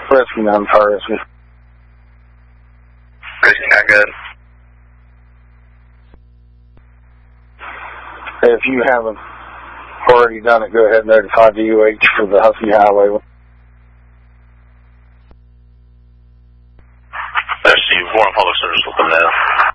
Rescue 9, fire rescue. Rescue 9, good. If you haven't already done it, go ahead and notify DOH for the Husky Highway. Rescue 4 on public service with them now.